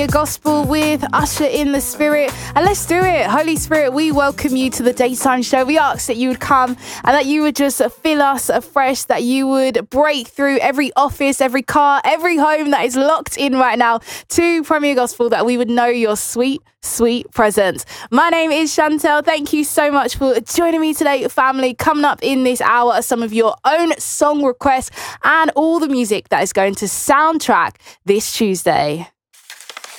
Gospel with Usher in the Spirit, and let's do it. Holy Spirit, we welcome you to the Daytime Show. We ask that you would come and that you would just fill us afresh, that you would break through every office, every car, every home that is locked in right now to Premier Gospel, that we would know your sweet presence. My name is Chantel. Thank you so much for joining me today, family. Coming up in this hour are some of your own song requests and all the music that is going to soundtrack this Tuesday.